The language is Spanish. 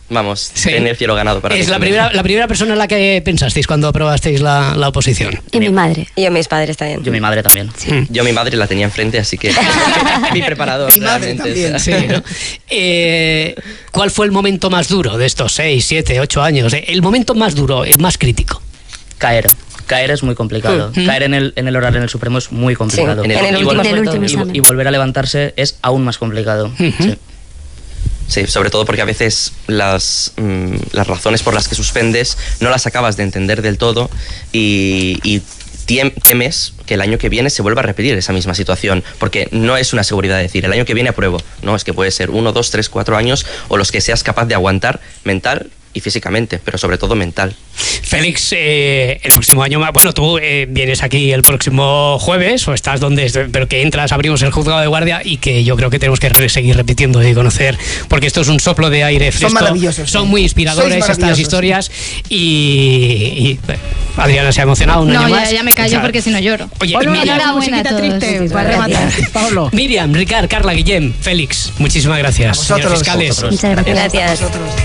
vamos, Sí. tener el cielo ganado para Es la defenderse. primera persona en la que pensasteis cuando aprobasteis la oposición. Y mi madre. Y yo mis padres también. Yo mi madre también. Yo mi madre la tenía enfrente, así que mi preparador Mi madre realmente. también. Sí, ¿no? ¿Cuál fue el momento más duro de estos 6, 7, 8 años? El momento más duro, el más crítico. Caer es muy complicado. Caer en el oral en el Supremo es muy complicado. Sí, en el último en el último y, examen. y volver a levantarse es aún más complicado. Sí. Sí, sobre todo porque a veces las razones por las que suspendes no las acabas de entender del todo y temes que el año que viene se vuelva a repetir esa misma situación, porque no es una seguridad decir, el año que viene apruebo, no, es que puede ser 1, 2, 3, 4 años o los que seas capaz de aguantar mental y físicamente, pero sobre todo mental. Félix, el próximo año, bueno, tú vienes aquí el próximo jueves o estás donde, pero que entras, abrimos el juzgado de guardia y que yo creo que tenemos que seguir repitiendo y conocer, porque esto es un soplo de aire fresco. Son maravillosos. Son muy inspiradores Sois estas maravillosos. historias y Adriana se ha emocionado un año No, más. ya me callo porque si no lloro. Oye, Ponle una Miriam, musiquita triste para rematar. Pablo. Miriam, Ricard, Carla, Guillem, Félix, muchísimas gracias. A vosotros. Señores fiscales. Muchas gracias. Gracias. Vosotros.